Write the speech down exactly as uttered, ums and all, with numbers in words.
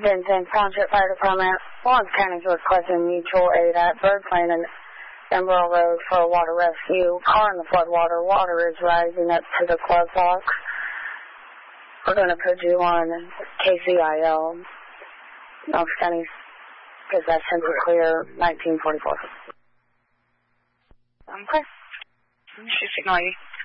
Vincennes Township Fire Department. Lawrence County's requesting mutual aid at Bird Plain and Emerald Road for a water rescue. Car in the floodwater. Water is rising up to the glove box. We're going to put you on K C I L. Lawrence County possession to clear nineteen forty-four. Okay. Should signal you.